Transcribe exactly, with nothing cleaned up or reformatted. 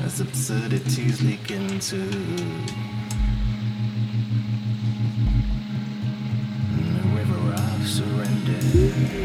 as absurdities leak into the river of surrender.